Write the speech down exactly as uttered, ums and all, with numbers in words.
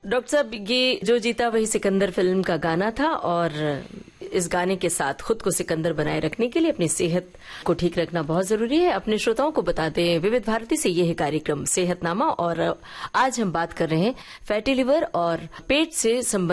Doctor साहब, ये जो जीता वही सिकंदर फिल्म का गाना था और इस गाने के साथ खुद को सिकंदर बनाए रखने के लिए अपनी सेहत को ठीक रखना बहुत जरूरी है। अपने श्रोताओं को बता दें, विविध भारती से ये है कार्यक्रम सेहतनामा और आज हम बात कर रहे हैं फैटी लिवर और पेट से संबंधित